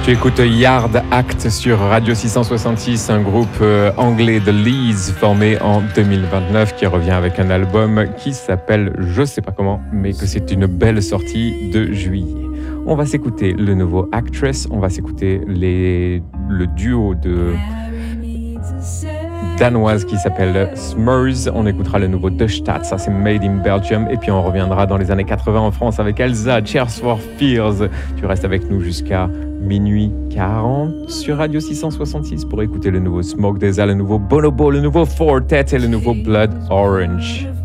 Tu écoutes Yard Act sur Radio 666, un groupe anglais de Leeds formé en 2029 qui revient avec un album qui s'appelle je sais pas comment, mais que c'est une belle sortie de juillet. On va s'écouter le nouveau Actress, on va s'écouter le duo de danoise qui s'appelle Smurs, on écoutera le nouveau De Stad, ça c'est Made in Belgium, et puis on reviendra dans les années 80 en France avec Elsa, Cheers for Fears. Tu restes avec nous jusqu'à minuit 40 sur Radio 666 pour écouter le nouveau Smoke Deza, le nouveau Bonobo, le nouveau Fortet et le nouveau Blood Orange.